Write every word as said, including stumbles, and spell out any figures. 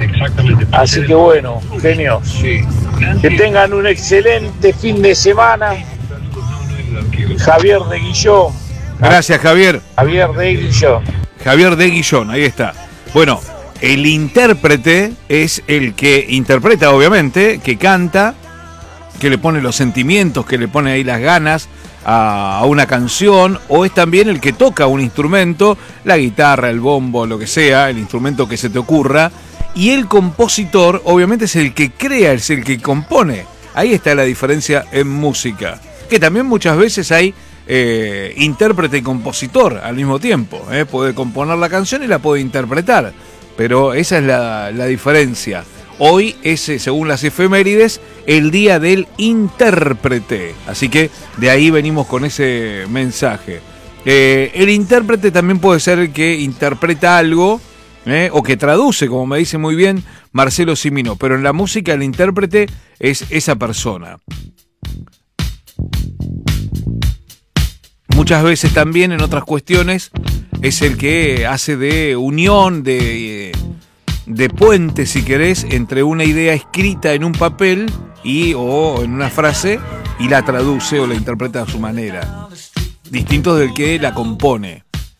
Así que bueno, genios. Que tengan un excelente fin de semana. Javier de Guillón. Gracias, Javier. Javier de Guillón. Javier de Guillón, ahí está. Bueno, el intérprete es el que interpreta, obviamente, que canta, que le pone los sentimientos, que le pone ahí las ganas a una canción, o es también el que toca un instrumento, la guitarra, el bombo, lo que sea, el instrumento que se te ocurra, y el compositor obviamente es el que crea, es el que compone. Ahí está la diferencia en música, que también muchas veces hay eh, intérprete y compositor al mismo tiempo, ¿eh? Puede componer la canción y la puede interpretar, pero esa es la, la diferencia. Hoy es, según las efemérides, el día del intérprete. Así que de ahí venimos con ese mensaje. Eh, el intérprete también puede ser el que interpreta algo, eh, o que traduce, como me dice muy bien Marcelo Cimino. Pero en la música el intérprete es esa persona. Muchas veces también en otras cuestiones es el que hace de unión, de... de puente, si querés, entre una idea escrita en un papel y o en una frase y la traduce o la interpreta a su manera. Distinto del que la compone.